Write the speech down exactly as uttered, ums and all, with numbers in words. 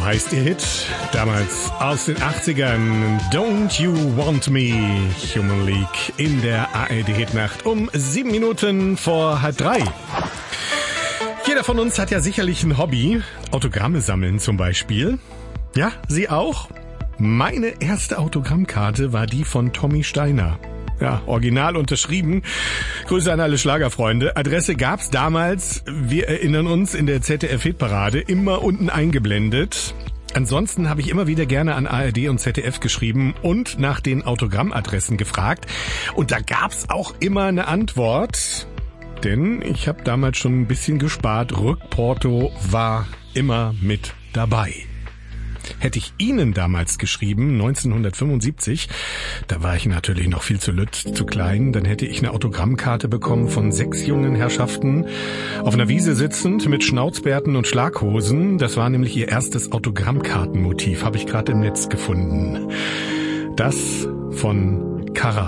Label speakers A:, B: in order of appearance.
A: heißt ihr Hit. Damals aus den achtzigern. Don't You Want Me, Human League in der A R D-Hitnacht um sieben Minuten vor halb drei. Jeder von uns hat ja sicherlich ein Hobby. Autogramme sammeln zum Beispiel. Ja, Sie auch? Meine erste Autogrammkarte war die von Tommy Steiner. Ja, original unterschrieben. Grüße an alle Schlagerfreunde. Adresse gab's damals, wir erinnern uns, in der Z D F-Hitparade immer unten eingeblendet. Ansonsten habe ich immer wieder gerne an A R D und Z D F geschrieben und nach den Autogrammadressen gefragt. Und da gab's auch immer eine Antwort. Denn ich habe damals schon ein bisschen gespart. Rückporto war immer mit dabei. Hätte ich Ihnen damals geschrieben, neunzehnhundertfünfundsiebzig, da war ich natürlich noch viel zu lütt, zu klein, dann hätte ich eine Autogrammkarte bekommen von sechs jungen Herrschaften, auf einer Wiese sitzend mit Schnauzbärten und Schlaghosen. Das war nämlich ihr erstes Autogrammkartenmotiv, habe ich gerade im Netz gefunden. Das von Kara.